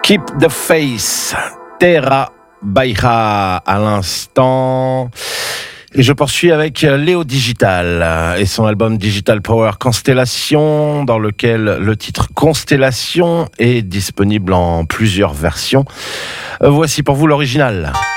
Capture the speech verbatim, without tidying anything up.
Keep the Faith, Terra Baira à l'instant. Et je poursuis avec Léo Digital et son album Digital Power Constellation, dans lequel le titre Constellation est disponible en plusieurs versions. Voici pour vous l'original.